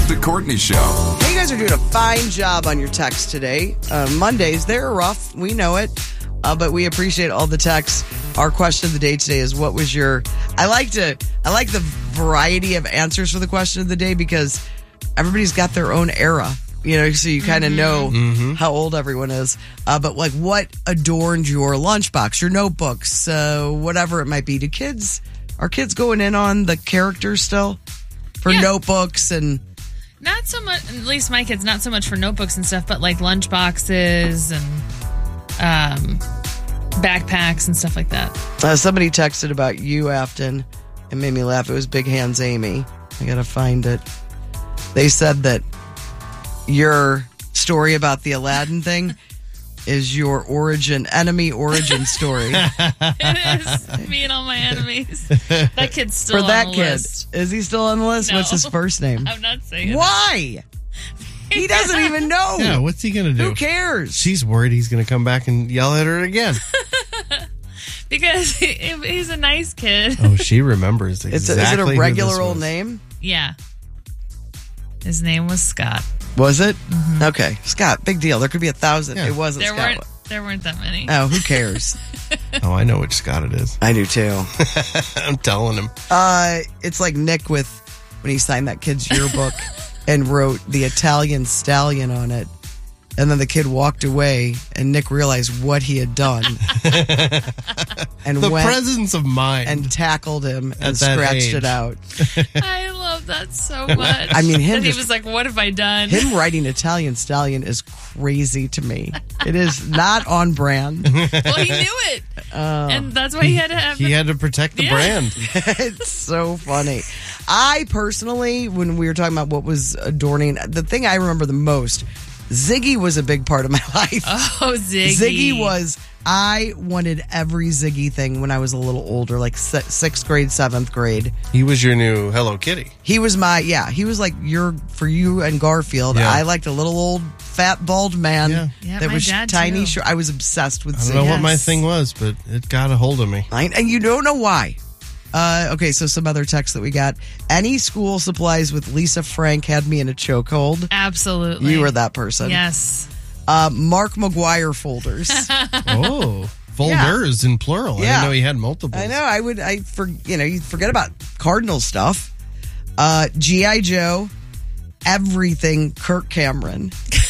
The Courtney Show. Hey, you guys are doing a fine job on your text today. Mondays, they're rough. We know it. But we appreciate all the texts. Our question of the day today is, what was your... I like the variety of answers for the question of the day because everybody's got their own era. You know, so you kind of know how old everyone is. But like, what adorned your lunchbox, your notebooks, whatever it might be? Are kids going in on the characters still for notebooks and... Not so much, at least my kids, not so much for notebooks and stuff, but like lunch boxes and backpacks and stuff like that. Somebody texted about you, Afton, and made me laugh. It was Big Hands Amy. I gotta find it. They said that your story about the Aladdin thing is your enemy origin story. It is me and all my enemies. That kid's still For that on the kid, list. is he still on the list? No. What's his first name? I'm not saying Why? He doesn't even know. Yeah, what's he going to do? Who cares? She's worried he's going to come back and yell at her again. Because he's a nice kid. Oh, she remembers exactly. Is it a regular old name? Yeah. His name was Scott. Was it? Mm-hmm. Okay. Scott, big deal. There could be 1,000. Yeah. It wasn't Scott. There weren't that many. Oh, who cares? Oh, I know which Scott it is. I do too. I'm telling him. It's like Nick when he signed that kid's yearbook and wrote the Italian stallion on it. And then the kid walked away, and Nick realized what he had done. And the went presence of mind. and tackled him and At that scratched age. it out. I love that so much. I mean, and he was like, what have I done? Him writing Italian stallion is crazy to me. It is not on brand. Well, he knew it. And that's why he had to have He had to protect the brand. It's so funny. I personally, when we were talking about what was adorning, the thing I remember the most, Ziggy was a big part of my life. Oh, Ziggy. Ziggy was, I wanted every Ziggy thing when I was a little older, like 6th grade, 7th grade. He was your new Hello Kitty. He was he was like for you and Garfield. Yeah. I liked a little old fat bald man Yeah, that my was dad tiny. too. I was obsessed with I Ziggy. don't know what my thing was, but it got a hold of me. And you don't know why. Okay, so some other text that we got. Any school supplies with Lisa Frank had me in a chokehold. Absolutely. You were that person. Yes. Mark McGuire folders. Oh, folders in plural. I didn't know he had multiples. I know. You forget about Cardinal stuff. G.I. Joe, everything Kirk Cameron.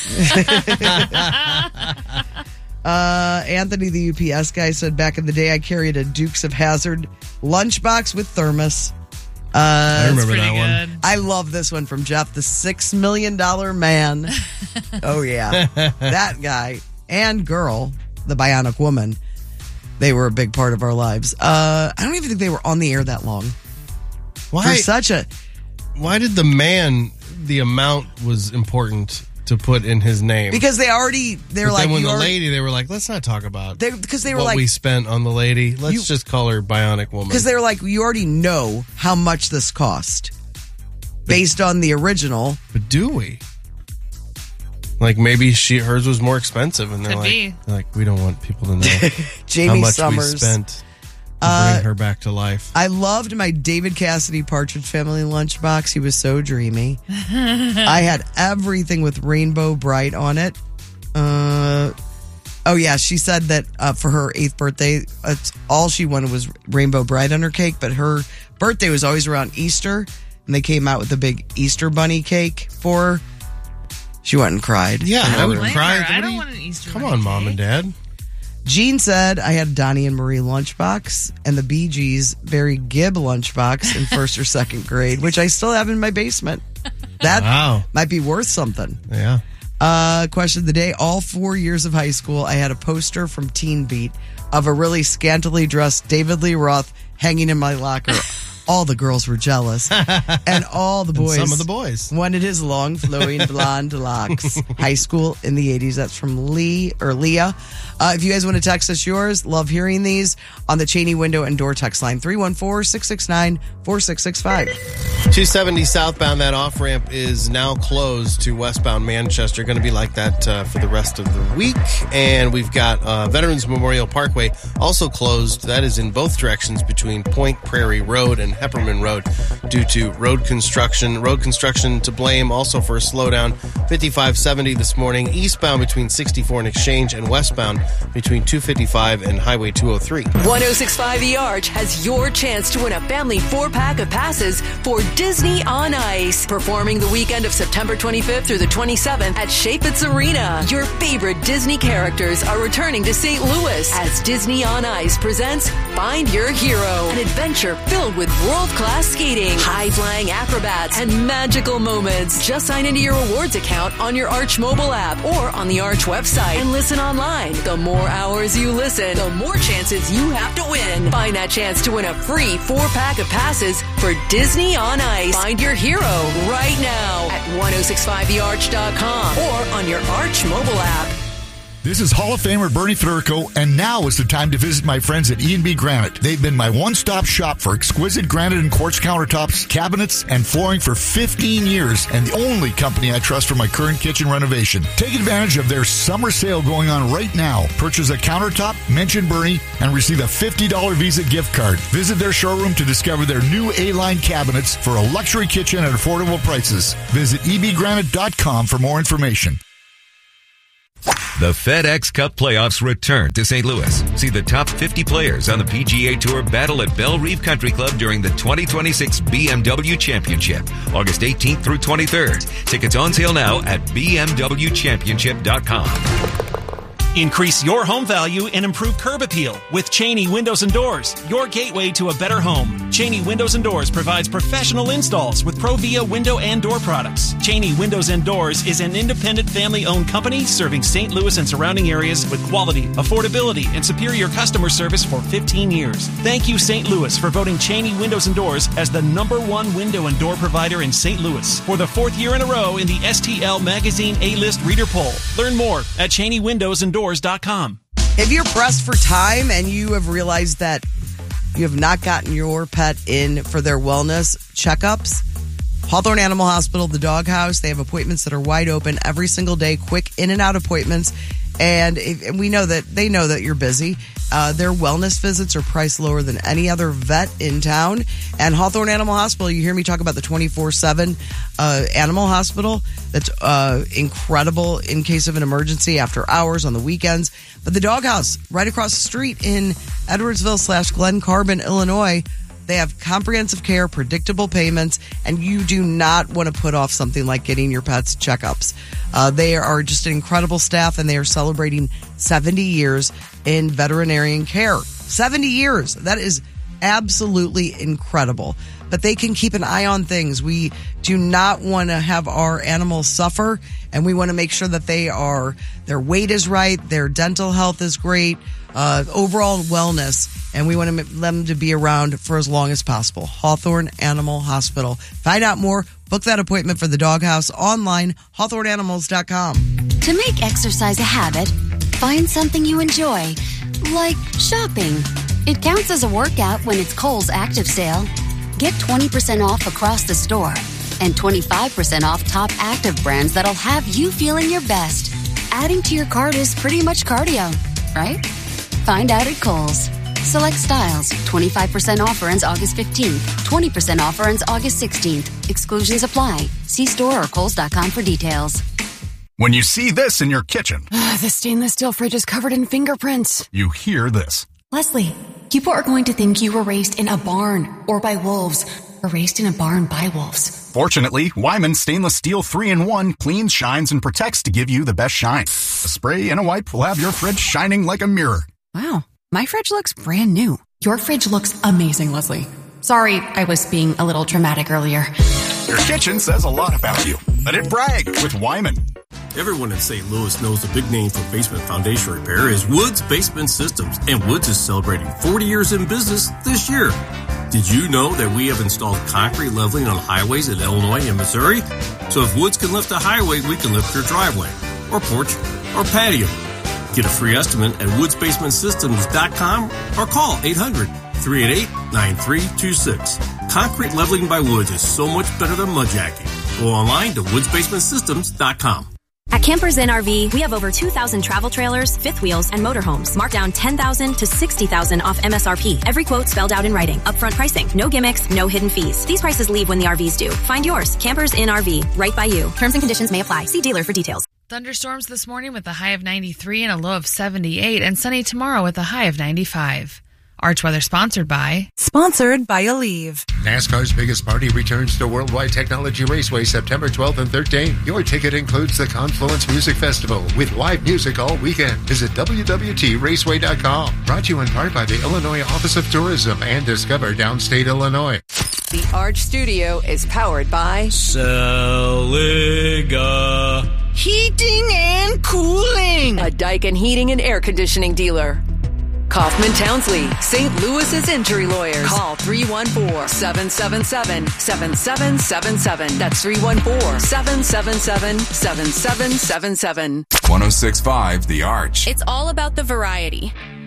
Anthony, the UPS guy, said back in the day I carried a Dukes of Hazzard lunchbox with thermos. I remember that one. I love this one from Jeff, the $6 million man. Oh, yeah. That guy and girl, the Bionic Woman, they were a big part of our lives. I don't even think they were on the air that long. Why? Why did the amount was important to put in his name? Because they were like... Then when the lady, they were like, let's not talk about because they were what like, we spent on the lady. Let's just call her Bionic Woman. Because they were like, you already know how much this cost based on the original. But do we? Like maybe hers was more expensive, and they're like, we don't want people to know Jamie how much Summers we spent to bring her back to life. I loved my David Cassidy Partridge Family lunchbox. He was so dreamy. I had everything with Rainbow Bright on it. Oh yeah, she said that for her 8th birthday, all she wanted was Rainbow Bright on her cake. But her birthday was always around Easter, and they came out with a big Easter bunny cake for her. She went and cried. Yeah, I would cry. I don't want an Easter Come bunny on, Mom cake. and Dad. Jean said I had Donnie and Marie lunchbox and the Bee Gees Barry Gibb lunchbox in 1st or 2nd grade, which I still have in my basement. That might be worth something. Yeah. Question of the day. All 4 years of high school, I had a poster from Teen Beat of a really scantily dressed David Lee Roth hanging in my locker. All the girls were jealous. And all the boys. And some of the boys wanted his long, flowing blonde locks. High school in the 80s. That's from Leah. If you guys want to text us yours, love hearing these on the Cheney window and door text line 314-669-4665. 270 southbound, that off-ramp is now closed to westbound Manchester. Going to be like that for the rest of the week. And we've got Veterans Memorial Parkway also closed. That is in both directions between Point Prairie Road and Hepperman Road due to road construction. Road construction to blame also for a slowdown. 5570 this morning, eastbound between 64 and Exchange and westbound between 255 and Highway 203. 106.5 The Arch has your chance to win a family 4-pack of passes for Disney on Ice. Performing the weekend of September 25th through the 27th at Chaifetz Arena. Your favorite Disney characters are returning to St. Louis as Disney on Ice presents Find Your Hero, an adventure filled with world-class skating, high-flying acrobats, and magical moments. Just sign into your rewards account on your Arch mobile app or on the Arch website and listen online. The more hours you listen, the more chances you have to win. Find that chance to win a free 4-pack of passes for Disney on Ice. Find your hero right now at 1065thearch.com or on your Arch mobile app. This is Hall of Famer Bernie Federico, and now is the time to visit my friends at E&B Granite. They've been my one-stop shop for exquisite granite and quartz countertops, cabinets, and flooring for 15 years, and the only company I trust for my current kitchen renovation. Take advantage of their summer sale going on right now. Purchase a countertop, mention Bernie, and receive a $50 Visa gift card. Visit their showroom to discover their new A-line cabinets for a luxury kitchen at affordable prices. Visit ebgranite.com for more information. The FedEx Cup playoffs return to St. Louis. See the top 50 players on the PGA Tour battle at Belle Reve Country Club during the 2026 BMW Championship, August 18th through 23rd. Tickets on sale now at bmwchampionship.com. Increase your home value and improve curb appeal with Cheney Windows and Doors, your gateway to a better home. Cheney Windows and Doors provides professional installs with Provia window and door products. Cheney Windows and Doors is an independent family-owned company serving St. Louis and surrounding areas with quality, affordability, and superior customer service for 15 years. Thank you, St. Louis, for voting Cheney Windows and Doors as the #1 window and door provider in St. Louis for the 4th year in a row in the STL Magazine A-List Reader Poll. Learn more at CheneyWindowsandDoors.com. If you're pressed for time and you have realized that you have not gotten your pet in for their wellness checkups, Hawthorne Animal Hospital, the Dog House, they have appointments that are wide open every single day, quick in and out appointments. And we know that they know that you're busy. Their wellness visits are priced lower than any other vet in town. And Hawthorne Animal Hospital, you hear me talk about the 24/7 animal hospital. That's incredible in case of an emergency, after hours, on the weekends. But the Dog House, right across the street in Edwardsville/Glen Carbon, Illinois, they have comprehensive care, predictable payments, and you do not want to put off something like getting your pet's checkups. They are just an incredible staff, and they are celebrating 70 years in veterinarian care. 70 years. That is absolutely incredible. But they can keep an eye on things. We do not want to have our animals suffer, and we want to make sure that their weight is right, their dental health is great, overall wellness, and we want them to be around for as long as possible. Hawthorne Animal Hospital. Find out more. Book that appointment for the Dog House online, hawthorneanimals.com. To make exercise a habit, find something you enjoy, like shopping. It counts as a workout when it's Kohl's Active Sale. Get 20% off across the store and 25% off top active brands that'll have you feeling your best. Adding to your cart is pretty much cardio, right? Find out at Kohl's. Select styles. 25% offer ends August 15th. 20% offer ends August 16th. Exclusions apply. See store or Kohls.com for details. When you see this in your kitchen, the stainless steel fridge is covered in fingerprints. You hear this. Leslie, people are going to think you were raised in a barn or by wolves, or raised in a barn by wolves. Fortunately, Wyman Stainless Steel 3-in-1 cleans, shines, and protects to give you the best shine. A spray and a wipe will have your fridge shining like a mirror. Wow, my fridge looks brand new. Your fridge looks amazing, Leslie. Sorry, I was being a little dramatic earlier. Your kitchen says a lot about you. Let it brag with Wyman. Everyone in St. Louis knows the big name for basement foundation repair is Woods Basement Systems, and Woods is celebrating 40 years in business this year. Did you know that we have installed concrete leveling on highways in Illinois and Missouri? So if Woods can lift a highway, we can lift your driveway, or porch, or patio. Get a free estimate at woodsbasementsystems.com or call 800-388-9326. Concrete leveling by Woods is so much better than mudjacking. Go online to woodsbasementsystems.com. At At Campers Inn RV, we have over 2,000 travel trailers, fifth wheels, and motorhomes. Marked down $10,000 to $60,000 off MSRP. Every quote spelled out in writing. Upfront pricing. No gimmicks, no hidden fees. These prices leave when the RVs do. Find yours. Campers Inn RV. Right by you. Terms and conditions may apply. See dealer for details. Thunderstorms this morning with a high of 93 and a low of 78, and sunny tomorrow with a high of 95. Arch Weather sponsored by Aleve. NASCAR's biggest party returns to Worldwide Technology Raceway September 12th and 13th. Your ticket includes the Confluence Music Festival with live music all weekend. Visit WWTRaceway.com. Brought to you in part by the Illinois Office of Tourism and Discover Downstate Illinois. The Arch Studio is powered by Celica Heating and Cooling, a Daikin heating and air conditioning dealer. Kaufman Townsley, St. Louis's injury lawyers. Call 314-777-7777. That's 314-777-7777. 106.5 The Arch. It's all about the variety.